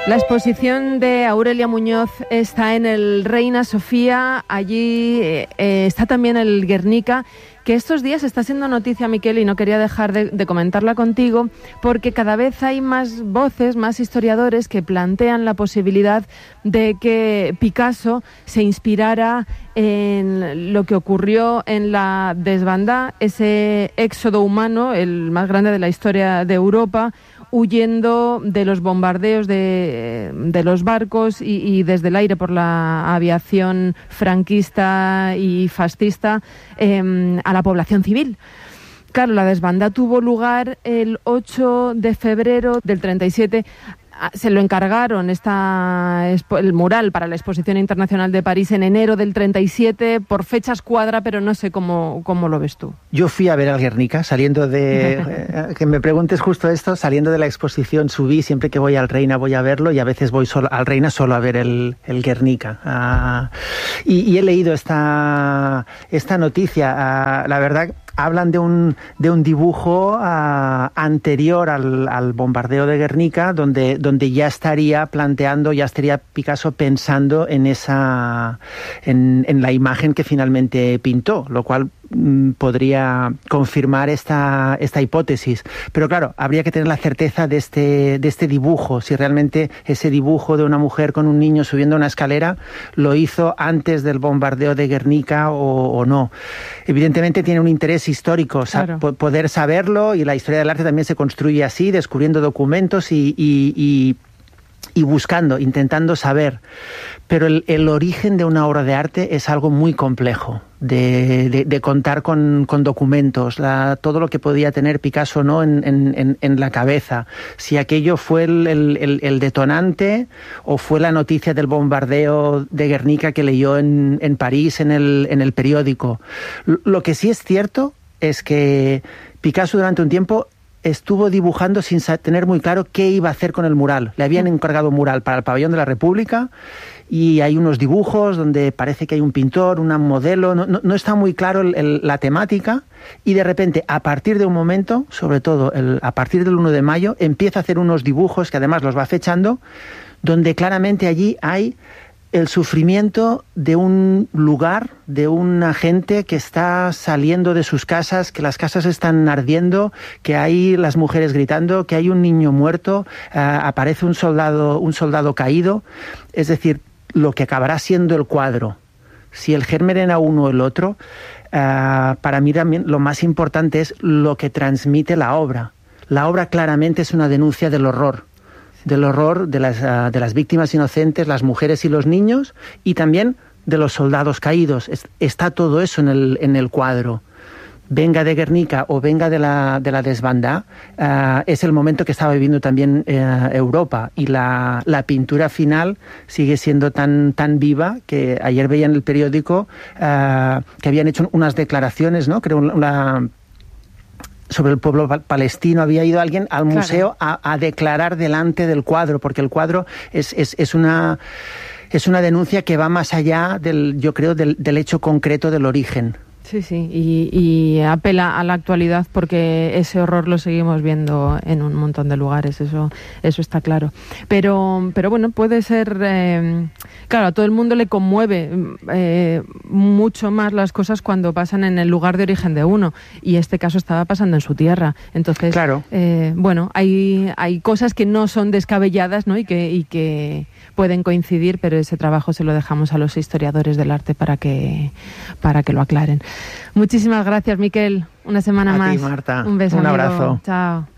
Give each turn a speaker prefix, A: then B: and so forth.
A: La exposición de Aurelia Muñoz está en el Reina Sofía, allí está también el Guernica, que estos días está siendo noticia, Miquel, y no quería dejar de comentarla contigo, porque cada vez hay más voces, más historiadores que plantean la posibilidad de que Picasso se inspirara en lo que ocurrió en la desbandá, ese éxodo humano, el más grande de la historia de Europa, huyendo de los bombardeos de los barcos y desde el aire por la aviación franquista y fascista a la población civil. Claro, la desbandá tuvo lugar el 8 de febrero del 37. Se lo encargaron el mural para la Exposición Internacional de París en enero del 37, por fechas cuadra, pero no sé cómo lo ves tú.
B: Yo fui a ver al Guernica, saliendo de... que me preguntes justo esto, saliendo de la exposición subí, siempre que voy al Reina voy a verlo, y a veces voy al Reina solo a ver el Guernica. Y he leído esta noticia, la verdad... Hablan de un dibujo anterior al bombardeo de Guernica, donde ya estaría Picasso pensando en la imagen que finalmente pintó, lo cual podría confirmar esta hipótesis. Pero claro, habría que tener la certeza de este dibujo, si realmente ese dibujo de una mujer con un niño subiendo una escalera lo hizo antes del bombardeo de Guernica o no. Evidentemente tiene un interés histórico, claro, poder saberlo, y la historia del arte también se construye así, descubriendo documentos y buscando, intentando saber. Pero el origen de una obra de arte es algo muy complejo de contar con documentos, todo lo que podía tener Picasso, ¿no?, en la cabeza. Si aquello fue el detonante o fue la noticia del bombardeo de Guernica que leyó en París en el periódico. Lo que sí es cierto es que Picasso durante un tiempo estuvo dibujando sin tener muy claro qué iba a hacer con el mural. Le habían encargado un mural para el Pabellón de la República y hay unos dibujos donde parece que hay un pintor, una modelo, no está muy claro la temática, y de repente, a partir de un momento, sobre todo a partir del 1 de mayo, empieza a hacer unos dibujos que además los va fechando, donde claramente allí hay el sufrimiento de un lugar, de una gente que está saliendo de sus casas, que las casas están ardiendo, que hay las mujeres gritando, que hay un niño muerto, aparece un soldado caído. Es decir, lo que acabará siendo el cuadro, si el germen era uno o el otro, para mí también lo más importante es lo que transmite la obra. La obra claramente es una denuncia del horror de las víctimas inocentes, las mujeres y los niños, y también de los soldados caídos. Está todo eso en el cuadro. Venga de Guernica o venga de la desbandá, es el momento que estaba viviendo también Europa, y la pintura final sigue siendo tan viva que ayer veía en el periódico que habían hecho unas declaraciones, ¿no? Creo sobre el pueblo palestino. Había ido alguien al museo, claro, a declarar delante del cuadro, porque el cuadro es una denuncia que va más allá yo creo, del hecho concreto del origen.
A: Sí, y apela a la actualidad, porque ese horror lo seguimos viendo en un montón de lugares, eso está claro. Pero bueno, puede ser... claro, a todo el mundo le conmueve mucho más las cosas cuando pasan en el lugar de origen de uno, y este caso estaba pasando en su tierra. Entonces, claro, bueno, hay cosas que no son descabelladas, ¿no?, y que pueden coincidir, pero ese trabajo se lo dejamos a los historiadores del arte para que lo aclaren. Muchísimas gracias, Miquel. Una semana más.
B: A ti, Marta.
A: Un beso,
B: un
A: amigo.
B: abrazo.
A: Chao.